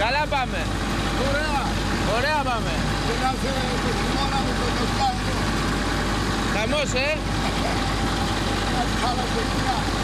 Καλά πάμε. Ωραία. Ωραία πάμε. Και να σε το χειμώνα με το κοστάκι. Χαμός, Κάτι χάλασε εκεί.